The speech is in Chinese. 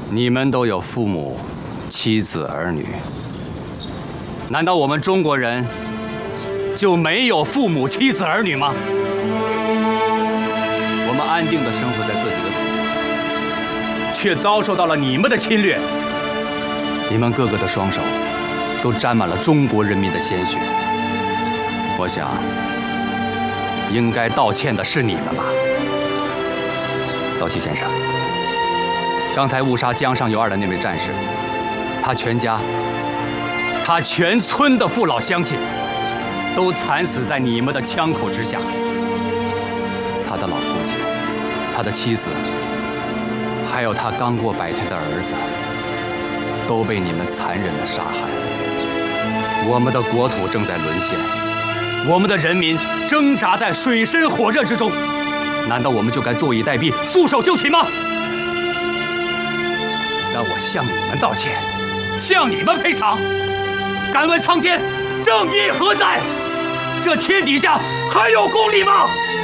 你们都有父母、妻子、儿女，难道我们中国人就没有父母、妻子、儿女吗？我们安定地生活在自己的土地上，却遭受到了你们的侵略。你们个个的双手都沾满了中国人民的鲜血。我想，应该道歉的是你们吧，道奇先生。刚才误杀江上游二的那位战士，他全家、他全村的父老乡亲，都惨死在你们的枪口之下。他的老父亲、他的妻子，还有他刚过百胎的儿子，都被你们残忍地杀害。我们的国土正在沦陷，我们的人民挣扎在水深火热之中，难道我们就该坐以待毙、束手就擒吗？让我向你们道歉，向你们赔偿。敢问苍天，正义何在？这天底下还有公理吗？